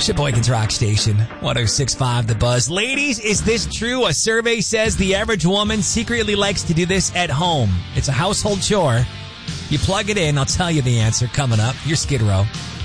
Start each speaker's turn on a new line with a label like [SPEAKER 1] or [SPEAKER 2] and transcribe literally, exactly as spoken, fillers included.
[SPEAKER 1] Sheboygan's Rock Station, one oh six point five The Buzz. Ladies, is this true? A survey says the average woman secretly likes to do this at home. It's a household chore. You plug it in. I'll tell you the answer coming up. Your Skid Row.